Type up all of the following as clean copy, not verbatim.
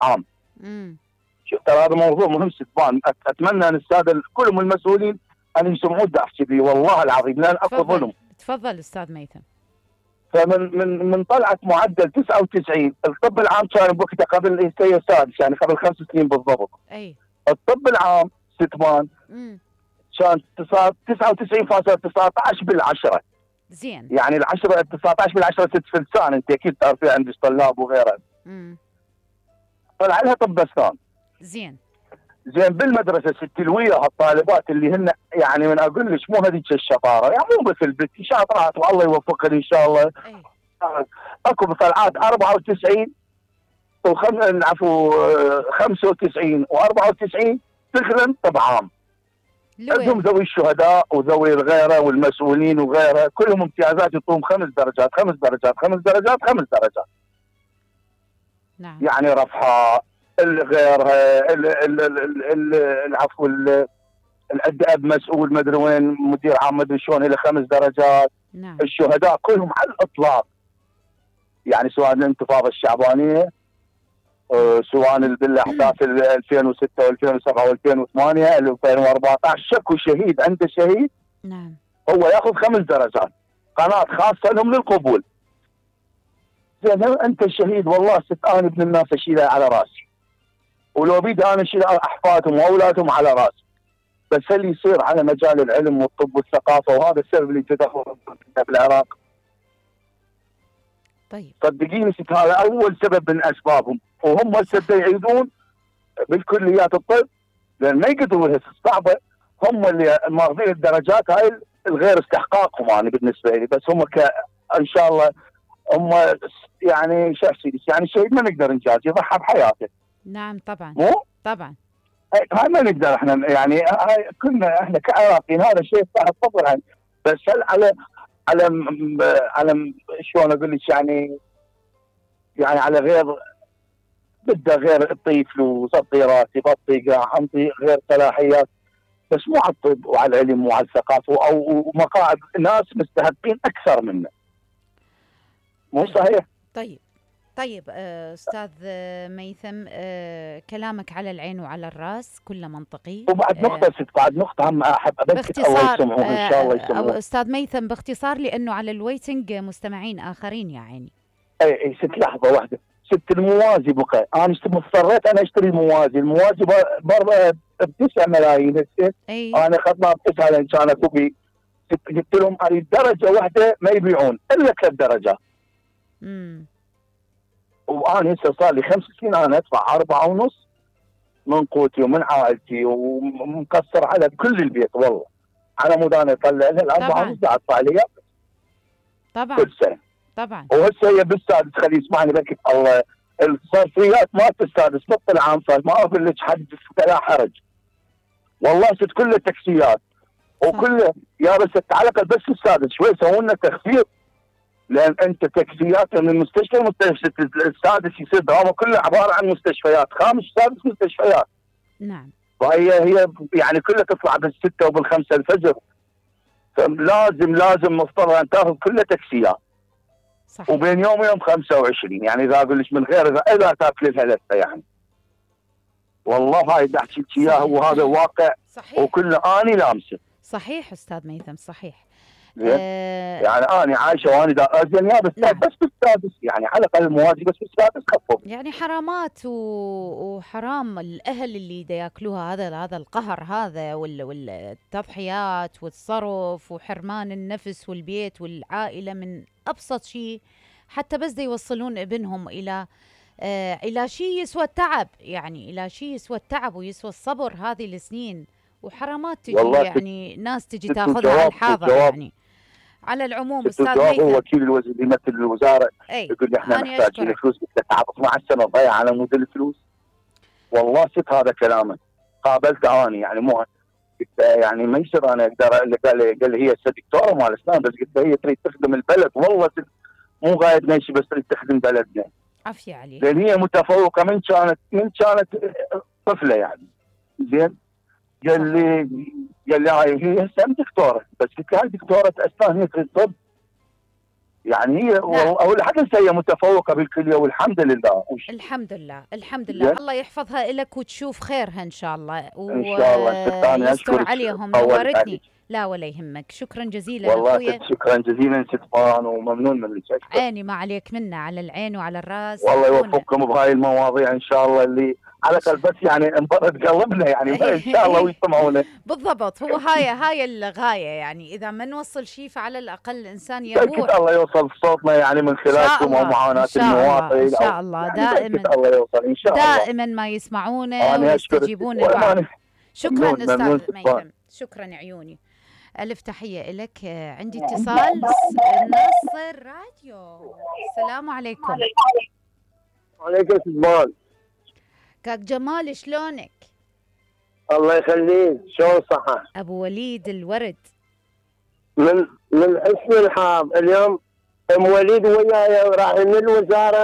عام. امم شوف ترى هذا موضوع مهم ستبان، اتمنى ان الساده كلهم المسؤولين ان يسمعون احكي بي والله العظيم لان اكو ظلم. تفضل استاذ ميثم. من طلعت معدل 99 الطب العام كان بوقتها قبل السادس يعني قبل 5 سنين بالضبط. اي الطب العام ستبان كان 99.19 بالعشرة. زين. يعني العشرة 19 بالعشرة 6 فلسان، انت اكيد تعرفين عندك طلاب وغيره. طلع لها طب اسنان. زين بالمدرسه ستلويه هالطالبات اللي هن يعني من اقول لك مو هذيك الشطاره، يعني مو بس البنت شاطرات والله يوفقها ان شاء الله. أي. اكو بطلعات 94 العفو 95 و94 تخدم طب عام. عندهم ذوي الشهداء وذوي الغيره والمسؤولين وغيرها كلهم امتيازات يعطوهم 5 درجات 5 درجات 5 درجات 5 درجات. نعم. يعني رفحه غيرها العفو الاداب مسؤول مدري وين مدير عام مدري شلون الى 5 درجات. نعم. الشهداء كلهم على الاطلاق، يعني سواء الانتفاضه الشعبانيه سواء بالاحداث 2006 و2007 و2008 2014 شكو شهيد عنده شهيد. نعم. هو ياخذ 5 درجات قناه خاصه لهم للقبول. زين انت الشهيد والله ست انا ابن الناس اشيله على راسي، ولو بيد انا اشيل احفادهم واولادهم على راسي، بس اللي يصير على مجال العلم والطب والثقافه وهذا السبب اللي تدخل بالعراق. طيب صدقيني ست هذا اول سبب من اسبابهم، وهم هسه يعيدون بالكليات الطب لان ما يقدرون هسه صعبه. هم اللي ماخذين الدرجات هاي الغير استحقاقهم انا بالنسبه لي، بس هم ان شاء الله هم يعني شو يعني الشهيد ما نقدر نجازي يضحى بحياته. نعم طبعا. مو طبعا هاي ما نقدر احنا يعني هاي كلنا احنا كعراقيين هذا الشيء صعب طبعا، بس هل على شلون اقول لك يعني على غير بده غير اعطي فلوس اعطي راتب اعطي اعطي غير صلاحيات، بس مو على الطب وعلى العلم وعلى الثقافه او مقاعد ناس مستحقين اكثر منه. مو صحيح؟ طيب استاذ ميثم كلامك على العين وعلى الراس كله منطقي. وبعد نقطه بعد نقطه هم احب ابكت الله يسمعهم ان شاء الله يسمعهم. استاذ ميثم باختصار لانه على الويتنج مستمعين اخرين يا عيني. اي ست لحظه واحده. ست الموازي بقى انا اضطريت انا اشتري الموازي برا ب9 ملايين هسه. انا اخذناها ب9 لان كان اكو بي. قلت لهم اريد درجه واحده ما يبيعون الا 3 درجات. وانا هسه صار لي 5 سنين انا ادفع 4.5 من قوتي ومن عائلتي ومقصر على كل البيت والله. على مود انا اطلع لها 4.5 ادفع لي طبعا كل سنه. طبعا. وهسه هي بالسادس خلي يسمعني بكت الله الصرفيات مالت السادس نص العام صار ما اقول لك حد لا حرج. والله ست كله تاكسيات وكله يا بس على الاقل بس السادس شوي سووا لنا تخفيض لان انت تاكسيات من المستشفى السادس يصير دوامه كله عباره عن مستشفيات خامس سادس مستشفيات. نعم. وهي يعني كلها تطلع بال6 وبال5 الفجر. لازم مضطر ان تاخذ كلها تاكسيات. صحيح. وبين يوم ويوم 25 يعني اذا اقول لك من غير اذا تاكل لها لفه يعني. والله هاي بدي احكي لك اياه وهذا واقع. صحيح. وكله اني لامسه. صحيح استاذ ميثم صحيح. يعني انا عايشه وانا ازين يا بس بالسادس يعني على الاقل الموازي بس بالسادس خفوا. يعني حرامات وحرام الاهل اللي دا ياكلوها هذا القهر هذا والتضحيات والصرف وحرمان النفس والبيت والعائله من ابسط شيء حتى بس دا يوصلون ابنهم الى شيء يسوى التعب، يعني الى شيء يسوى التعب ويسوى الصبر هذه السنين وحرامات تجي يعني ناس تجي تاخذها على الحاضر يعني. على العموم استاذ ميثم وكيل الوزير يمثل الوزاره يقول لي احنا محتاجين فلوس تعب 12 سنه ضايع على مود الفلوس. والله ست هذا كلامه قابلت اني يعني مو يعني ما يصير انا اقدر قال لي هي دكتوره مال اسنان بس قلت له هي تريد تخدم البلد والله مو قاعد نمشي بس تريد تخدم بلدنا. عافيه عليك. لان هي متفوقه من كانت طفله يعني. زين قال لي هاي هي هسه دكتوره بس قلت له هاي دكتوره اسنان هي تريد طب. يعني هي نعم. او لا تنسى هي متفوقه بالكليه والحمد لله. الحمد لله الحمد لله، الله يحفظها لك وتشوف خيرها إن شاء الله ان شاء الله ست، انا ويستر اشكرك عليهم. اول نورتني. ثاني. لا ولا يهمك، شكرا جزيلا والله أخويا. ست شكرا جزيلا ست فان، وممنون منك اشكر. عيني ما عليك، منا على العين وعلى الراس والله أخونا. يوفقكم بهاي المواضيع ان شاء الله، اللي على إن الاقل شاء بس يعني انبرد قلبنا يعني ان شاء الله ويسمعونا. بالضبط، هو هاي الغاية، يعني إذا ما نوصل شيء فعلى الأقل الإنسان بركة يبوح. الله يوصل صوتنا يعني من إن شاء خلالكم، او الله إن معاناة شاء الله إن المواطن، شاء او الله، يعني دائما بركة الله يوصل ان شاء الله. دائما ما يسمعونا انا اشكرك ويستجيبون الوعد. وانا شكرا ممنون أستاذ ست فان. ميثم، شكرا عيوني. ألف تحية لك. عندي اتصال. نصر راديو. السلام عليكم. وعليكم السلام. كاك جمال شلونك؟ الله يخليك، شلون صحة؟ أبو وليد الورد. من حسن الحظ اليوم ام وليد وياي رايحين الوزارة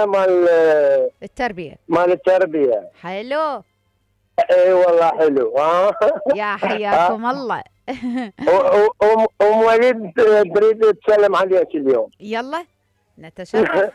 مال التربية. حلو. اي والله حلو. يا حياكم الله. ام وليد تريد تسلم عليك اليوم. يلا نتشرف.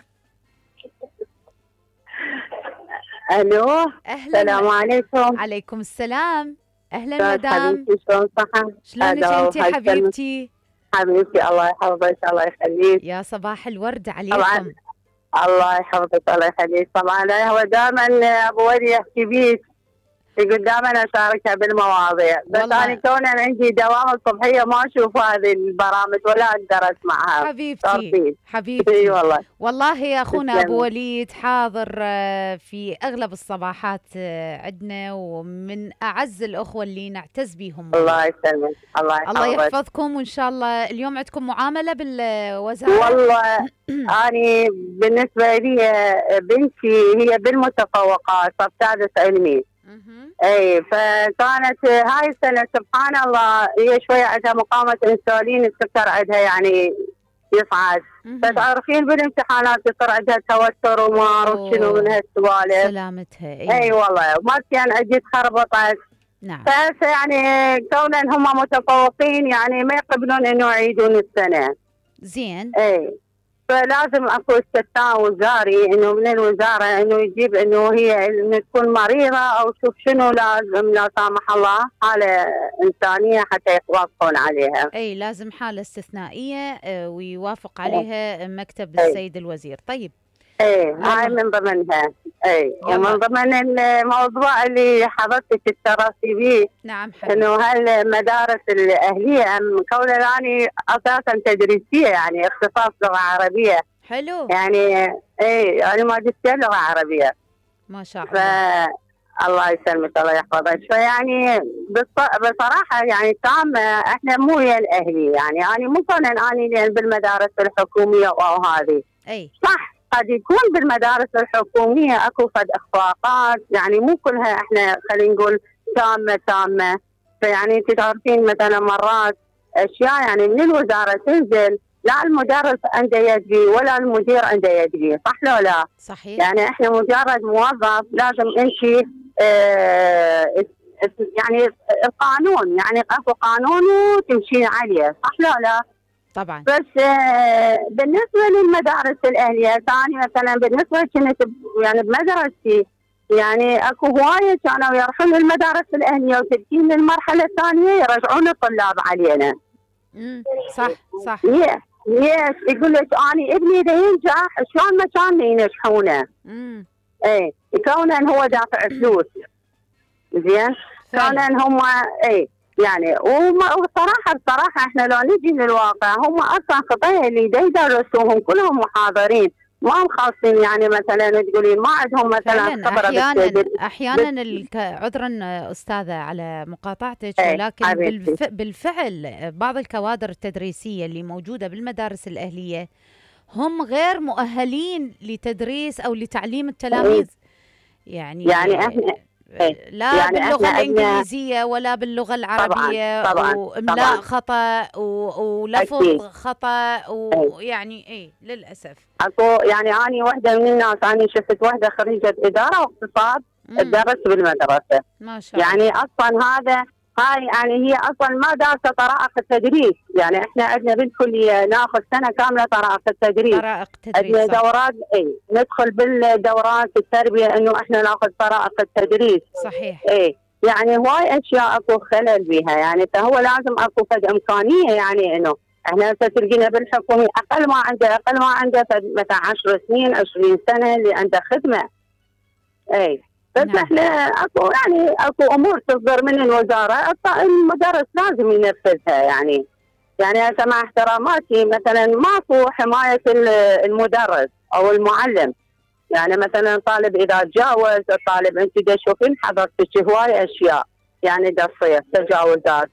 الو. اهلا. السلام عليكم. عليكم السلام. اهلا مدام. حبيبتي شلون صحة؟ شلونك انت حبيبتي؟ حبيبتي الله يحفظك الله يخليك. يا صباح الورد عليكم. طبعا الله يحفظك الله يخليك. طبعا هو دائما ابو ولي يحكي بيك، يقول دائما اشاركها بالمواضيع، بس انا كون عندي دوام الصبحيه ما اشوف هذه البرامج ولا اقدر اسمعها. حبيبتي حبيبتي. اي والله. والله يا اخونا ابو وليد حاضر في اغلب الصباحات عندنا، ومن اعز الاخوه اللي نعتز بهم. الله يسلمك الله يحفظك. الله يحفظكم، وان شاء الله اليوم عندكم معامله بالوزاره. والله اني بالنسبه لي بنتي هي بالمتفوقات، صف سادس علمي. اي فكانت هاي السنه سبحان الله هي شويه عندها مقاومه انسولين، السكر عندها يعني يصعد، فتعرفين بالامتحانات يصير عندها توتر وما اعرف شنو من هالسوالف. سلامتها. اي والله ما كان عندي تخربطت. نعم. يعني كون هم متفوقين يعني ما يقبلون انه يعيدون السنه. زين. اي فلازم اكو استفتاء وزاري انه من الوزاره انه يجيب انه هي انه تكون مريضه او شوف شنو لازم لا سامح الله حاله انسانيه حتى يوافقون عليها. اي لازم حاله استثنائيه ويوافق عليها مكتب السيد الوزير. طيب. اي هاي من ضمنها. اي ومن ضمن الموضوع اللي حضرتك اشتركتي به. نعم حبيبي. انه هالمدارس الاهليه كون اني اساسا تدريسيه يعني اختصاص لغه عربيه. حلو. يعني اي يعني ماجستير لغه عربيه. ما شاء الله. الله يسلمك الله يحفظك. فيعني بصراحه يعني تامه احنا مو ويا الاهلي، يعني انا مو كون اني بالمدارس الحكوميه او هذه. اي صح قد يكون بالمدارس الحكوميه اكو فد اخفاقات، يعني مو كلها احنا خلينا نقول تامه. فيعني انت تعرفين مثلا مرات اشياء يعني من الوزاره تنزل لا المدرس عنده يدري ولا المدير عنده يدري، صح لو لا؟ صحيح. يعني احنا مجرد موظف لازم انت يعني القانون، يعني اكو قانون وتمشي عليه، صح لو لا؟ طبعا. بس بالنسبه للمدارس الاهليه ثاني مثلا بالنسبه كنت يعني بمدرستي يعني اكو هوايه كانوا يروحون للمدارس الاهليه وتجين للمرحله الثانيه يرجعون الطلاب علينا. صح. ليش؟ يقول لك انا ابني اذا ينجح شلون ما كان ينجحونه. اي كونه هو دافع فلوس. زين؟ كونه هم اي يعني بصراحه احنا لو نجي للواقع هم اصلا خطايا اللي يدرسوهم كلهم محاضرين ما هم خاصين، يعني مثلا تقولين ما عندهم مثلا خبره. احيانا عذرا استاذه على مقاطعتك، ولكن بالفعل بعض الكوادر التدريسيه اللي موجوده بالمدارس الاهليه هم غير مؤهلين لتدريس او لتعليم التلاميذ. يعني احنا لا يعني باللغة الإنجليزية ولا باللغة العربية. طبعاً وإملاء خطأ ولفظ خطأ ويعني إيه للأسف. أكو يعني أنا واحدة من الناس، أنا شفت واحدة خريجة إدارة واقتصاد تدرس بالمدرسة. ما شاء الله. يعني أصلاً هذا هاي يعني هي اصلا ما دارسه طرائق التدريس، يعني احنا عندنا بالكليه ناخذ سنه كامله طرائق التدريس. عندنا دورات ندخل بالدورات التربيه انه احنا ناخذ طرائق التدريس. صحيح. يعني هواي اشياء اكو خلل بها، يعني فهو لازم اكو فد امكانيه، يعني انه احنا تلقينا بالحكومي اقل ما عنده مثلا 10 سنين 20 سنه اللي عنده خدمه. بس نعم. احنا اكو امور تصدر من الوزاره المدرس لازم ينفذها. يعني هسه مع احتراماتي مثلا ماكو حمايه المدرس او المعلم. يعني مثلا طالب اذا تجاوز الطالب انت تشوفين حضرتك هواي اشياء يعني تصير تجاوزات.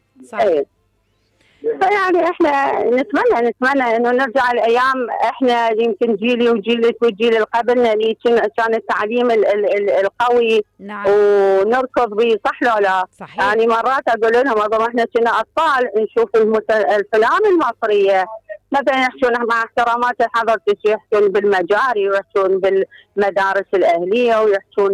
فيعني احنا نتمنى انه نرجع الايام احنا يمكن جيلي وجيلك والجيل اللي قبلنا اللي كان التعليم القوي. نعم. ونركض به، صح لو لا؟ صحيح. يعني مرات اقول لهم اظن احنا كنا اطفال نشوف الافلام المصريه مثلا يحكون مع احترامات حضرتك يحكون بالمجاري ويحكون بالمدارس الاهليه ويحكون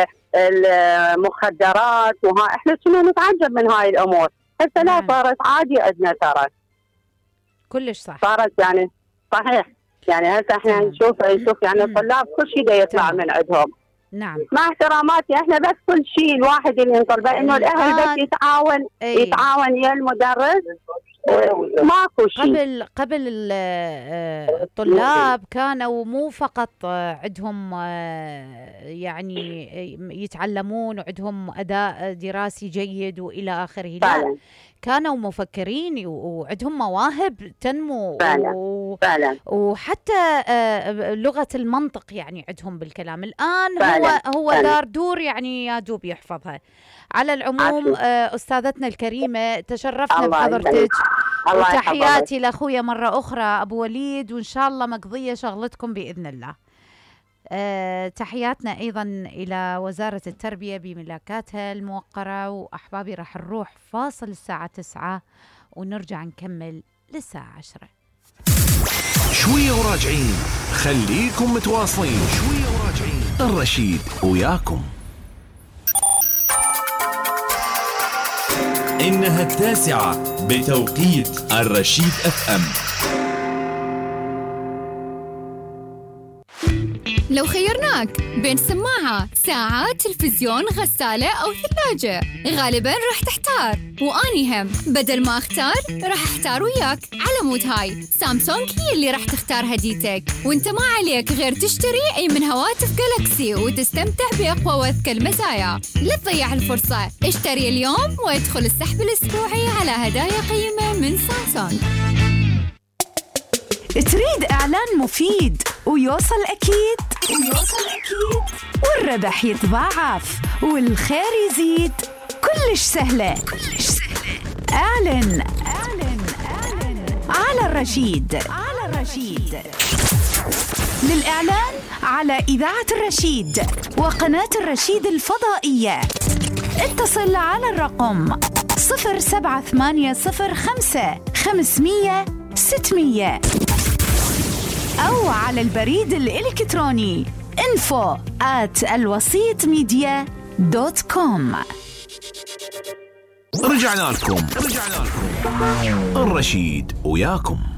بالمخدرات، وها احنا كنا نتعجب من هاي الامور. هسه لا، صارت عادي عندنا، ترى كلش صح، صارت يعني صحيح. يعني هسه احنا نشوف يعني الطلاب كل شيء دا يطلع من عندهم. نعم. مع احتراماتي احنا بس كل شيء الواحد اللي نطلبه انه الاهل بس يتعاون يا المدرس. ماكو شيء. قبل الطلاب كانوا مو فقط عندهم يعني يتعلمون وعندهم أداء دراسي جيد وإلى آخره، لا، كانوا مفكرين وعندهم مواهب تنمو. فعلا. وحتى لغة المنطق يعني عندهم بالكلام. الآن هو دار دور يعني يا دوب يحفظها. على العموم أستاذتنا الكريمة تشرفنا بحضرتك، وتحياتي لأخويا مرة أخرى أبو وليد، وإن شاء الله مقضية شغلتكم بإذن الله. تحياتنا أيضا إلى وزارة التربية بملاكاتها الموقرة. وأحبابي راح نروح فاصل الساعة 9 ونرجع نكمل للساعة 10. شوية وراجعين، خليكم متواصلين. شوية وراجعين، الرشيد وياكم. إنها 9 بتوقيت الرشيد FM. لو خيرناك بين سماعة، ساعة، تلفزيون، غسالة أو ثلاجة، غالباً راح تحتار. وأني هم بدل ما أختار راح أحتار وياك. على مود هاي سامسونج هي اللي راح تختار هديتك، وانت ما عليك غير تشتري أي من هواتف جالاكسي وتستمتع بأقوى وأذكى المزايا. لا تضيع الفرصة، اشتري اليوم وادخل السحب الأسبوعي على هدايا قيمة من سامسونج. تريد إعلان مفيد ويوصل أكيد والربح يتضاعف والخير يزيد؟ كلش سهلة. اعلن على الرشيد. للإعلان على إذاعة الرشيد وقناة الرشيد الفضائية اتصل على الرقم 07805 أو على البريد الإلكتروني info@alwasitmedia.com. رجعنا لكم الرشيد وياكم.